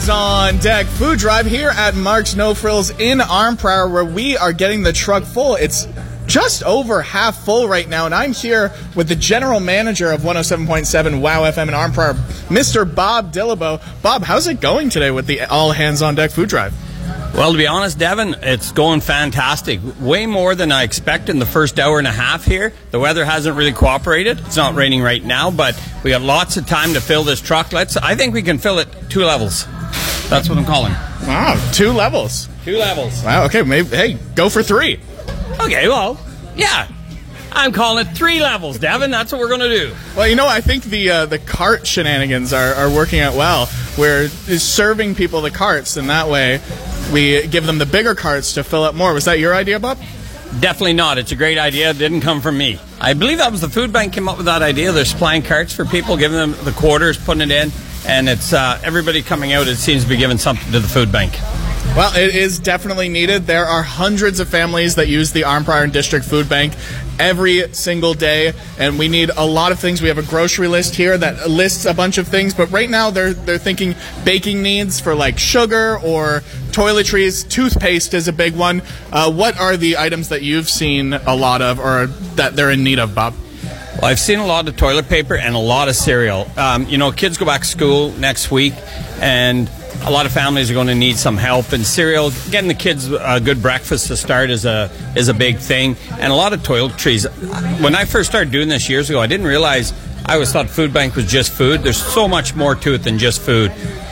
Hands on Deck Food Drive here at Mark's No Frills in Arnprior, where we are getting the truck full. It's just over half full right now, and I'm here with the general manager of 107.7 WOW FM in Arnprior, Mr. Bob Dillabo. Bob, how's it going today with the All Hands on Deck Food Drive? Well, to be honest, Devin, it's going fantastic. Way more than I expected in the first hour and a half here. The weather hasn't really cooperated. It's not raining right now, but we have lots of time to fill this truck. I think we can fill it 2 levels. That's what I'm calling. Wow, 2 levels. 2 levels. Wow, okay, maybe, hey, go for 3. Okay, well, yeah. I'm calling it 3 levels, Devin. That's what we're going to do. Well, you know, I think the cart shenanigans are working out well. We're serving people the carts, and that way we give them the bigger carts to fill up more. Was that your idea, Bob? Definitely not. It's a great idea. It didn't come from me. I believe that was the food bank came up with that idea. They're supplying carts for people, giving them the quarters, putting it in, and it's everybody coming out. It seems to be giving something to the food bank. Well, it is definitely needed. There are hundreds of families that use the Arnprior District Food Bank every single day, and we need a lot of things. We have a grocery list here that lists a bunch of things, but right now they're thinking baking needs for like sugar or toiletries. Toothpaste is a big one. What are the items that you've seen a lot of or that they're in need of, Bob? Well, I've seen a lot of toilet paper and a lot of cereal. Kids go back to school next week, and a lot of families are going to need some help, and cereal, getting the kids a good breakfast to start is a big thing, and a lot of toiletries. When I first started doing this years ago, I didn't realize, I always thought food bank was just food. There's so much more to it than just food.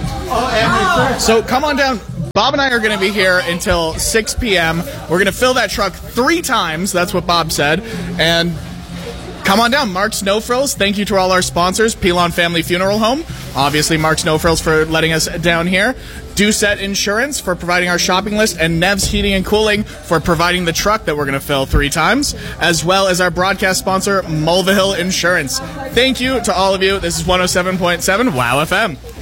So come on down. Bob and I are going to be here until 6 p.m. We're going to fill that truck 3 times. That's what Bob said. And come on down. Mark's No Frills. Thank you to all our sponsors. Pilon Family Funeral Home. Obviously, Mark's No Frills for letting us down here. Doucette Insurance for providing our shopping list. And Nev's Heating and Cooling for providing the truck that we're going to fill 3 times. As well as our broadcast sponsor, Mulvihill Insurance. Thank you to all of you. This is 107.7 WOW FM.